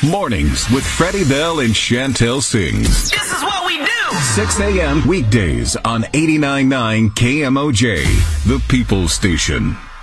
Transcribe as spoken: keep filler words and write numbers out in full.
Mornings with Freddie Bell and Chantel Singh. This is what we do. six a.m. weekdays on eighty-nine point nine K M O J, the People's Station.